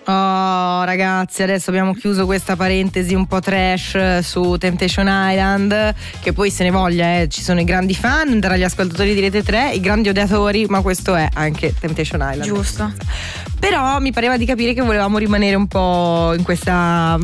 Oh ragazzi, adesso abbiamo chiuso questa parentesi un po' trash su Temptation Island, che poi se ne voglia, ci sono i grandi fan tra gli ascoltatori di Rete 3, i grandi odiatori, ma questo è anche Temptation Island. Giusto. Però mi pareva di capire che volevamo rimanere un po' in questa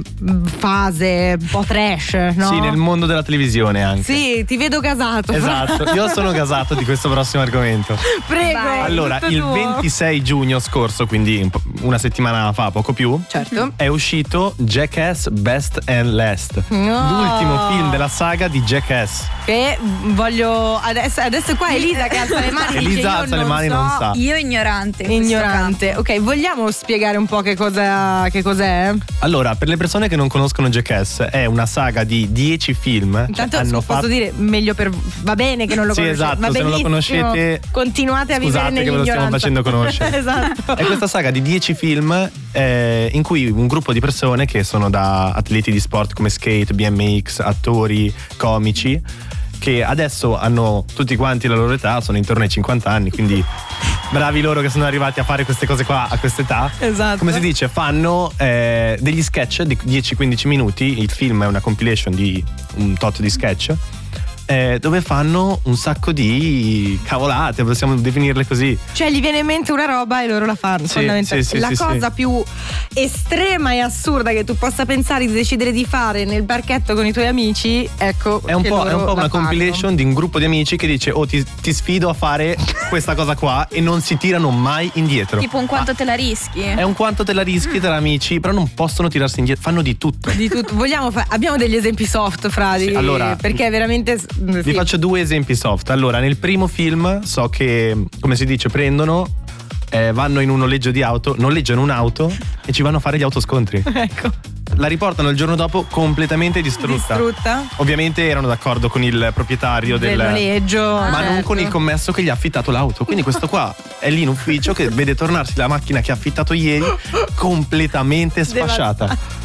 fase un po' trash, no? Sì, nel mondo della televisione anche. Sì, ti vedo gasato. Esatto, io sono gasato di questo prossimo argomento. Prego. Vai. Allora, il 26 giugno scorso, quindi una settimana fa, poco più, Certo. è uscito Jackass Best and Last, l'ultimo film della saga di Jackass. Che voglio adesso è qua Elisa che alza le mani. Elisa dice, io alza le mani, non sa. Io ignorante. in questo Ignorante. campo. Ok, vogliamo spiegare un po' che cos'è? Allora, per le persone che non conoscono Jackass, è una saga di 10 film. Intanto hanno posso fatto... dire meglio per. Va bene che non lo Sì, conoscete. esatto, va se non lo benissimo. conoscete, continuate a vivere scusate che ve lo nell'ignoranza. stiamo facendo conoscere. Esatto. È questa saga di 10 film in cui un gruppo di persone che sono da atleti di sport come skate, BMX, attori, comici, che adesso hanno tutti quanti la loro età, sono intorno ai 50 anni, quindi bravi loro che sono arrivati a fare queste cose qua a quest'età. Esatto. Come si dice, fanno degli sketch di 10-15 minuti. Il film è una compilation di un tot di sketch, dove fanno un sacco di cavolate, possiamo definirle così. Cioè gli viene in mente una roba e loro la fanno. Sì, fondamentalmente. sì, la sì, cosa sì. più estrema e assurda che tu possa pensare di decidere di fare nel parchetto con i tuoi amici, ecco. È un che po' loro la una fanno. compilation di un gruppo di amici che dice: oh, ti sfido a fare questa cosa qua, e non si tirano mai indietro. Tipo un quanto te la rischi? È un quanto te la rischi tra amici, però non possono tirarsi indietro, fanno di tutto. Di tutto. Abbiamo degli esempi soft, frati. Sì, allora, perché veramente. Vi faccio due esempi soft. Allora, nel primo film so che, come si dice, prendono, vanno in un noleggio di auto, noleggiano un'auto e ci vanno a fare gli autoscontri. Ecco. La riportano il giorno dopo completamente distrutta. Ovviamente erano d'accordo con il proprietario del noleggio, ma non certo. con il commesso che gli ha affittato l'auto. Quindi questo qua è lì in ufficio che vede tornarsi la macchina che ha affittato ieri completamente sfasciata.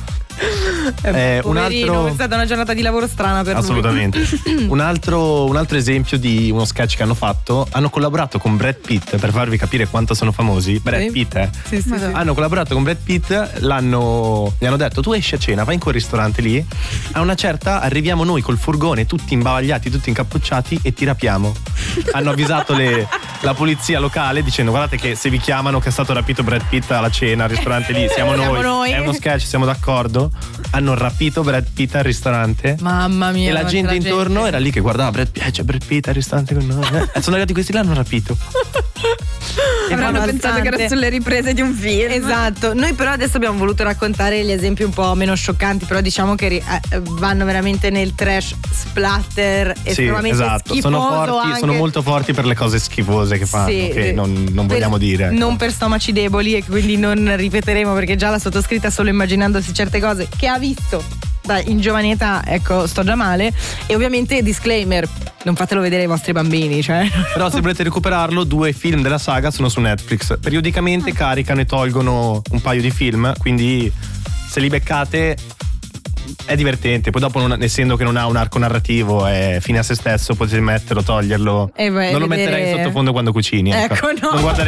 Un altro... È stata una giornata di lavoro strana per assolutamente. Un altro esempio di uno sketch che hanno fatto: hanno collaborato con Brad Pitt, per farvi capire quanto sono famosi. Brad Pitt, Sì, sì. hanno collaborato con Brad Pitt, gli hanno detto: tu esci a cena, vai in quel ristorante lì, a una certa arriviamo noi col furgone tutti imbavagliati, tutti incappucciati, e ti rapiamo. Hanno avvisato la polizia locale dicendo: guardate che se vi chiamano che è stato rapito Brad Pitt alla cena al ristorante lì, siamo noi, è uno sketch, siamo d'accordo. Hanno rapito Brad Pitt al ristorante. Mamma mia. E la gente intorno era lì che guardava Brad Pitt, c'è Brad Pitt al ristorante con noi. E sono arrivati questi, l'hanno rapito. Avranno pensato che era sulle riprese di un film. Esatto. Noi però adesso abbiamo voluto raccontare gli esempi un po' meno scioccanti, però diciamo che vanno veramente nel trash splatter estremamente esatto. schifoso. Sono molto forti per le cose schifose che fanno, sì, che non vogliamo dire. Non per stomaci deboli, e quindi non ripeteremo, perché già la sottoscritta, solo immaginandosi certe cose che ha visto in giovane età, ecco, sto già male. E ovviamente disclaimer: non fatelo vedere ai vostri bambini, cioè. Però se volete recuperarlo, 2 film della saga sono su Netflix. Periodicamente caricano e tolgono un paio di film, quindi se li beccate è divertente. Poi dopo, essendo che non ha un arco narrativo, è fine a se stesso, potete metterlo, toglierlo. Non lo metterei in sottofondo quando cucini, ecco. No. Non guarderei